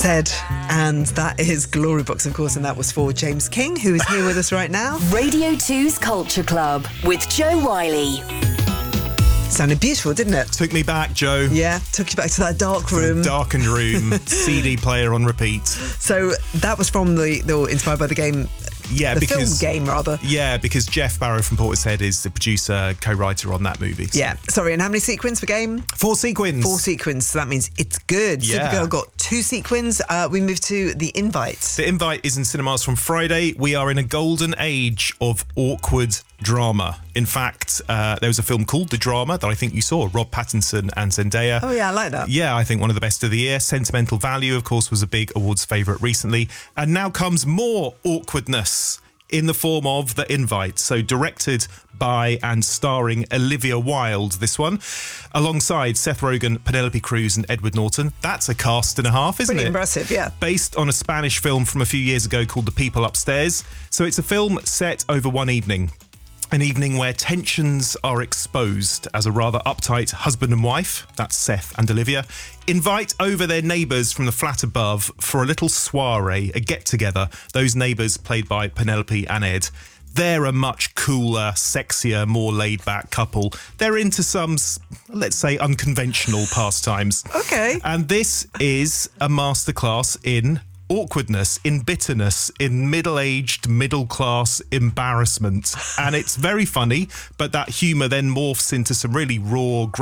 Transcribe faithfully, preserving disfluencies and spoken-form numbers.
Ted, and that is Glory Box, of course, and that was for James King, who is here with us right now. Radio two's Culture Club with Joe Wiley. Sounded beautiful, didn't it? Took me back, Joe. Yeah, took you back to that dark room. Darkened room, C D player on repeat. So that was from the, the inspired by the game. Yeah, the because film game, rather. Yeah, because Jeff Barrow from Portishead is the producer, co-writer on that movie. So. Yeah. Sorry, and how many sequins for game? Four sequins. Four sequins. So that means it's good. Yeah. Supergirl got two sequins. Uh, we move to The Invite. The Invite is in cinemas from Friday. We are in a golden age of awkward drama. In fact, uh, there was a film called The Drama that I think you saw, Rob Pattinson and Zendaya. Oh, yeah, I like that. Yeah, I think one of the best of the year. Sentimental Value, of course, was a big awards favourite recently. And now comes more awkwardness in the form of The Invite. So directed by and starring Olivia Wilde, this one, alongside Seth Rogen, Penelope Cruz and Edward Norton. That's a cast and a half, isn't Pretty it? impressive, yeah. Based on a Spanish film from a few years ago called The People Upstairs. So it's a film set over one evening. An evening where tensions are exposed as a rather uptight husband and wife, that's Seth and Olivia, invite over their neighbours from the flat above for a little soiree, a get-together. Those neighbours played by Penelope and Ed. They're a much cooler, sexier, more laid-back couple. They're into some, let's say, unconventional pastimes. Okay. And this is a masterclass in awkwardness, in bitterness, in middle-aged, middle-class embarrassment. And it's very funny, but that humour then morphs into some really raw,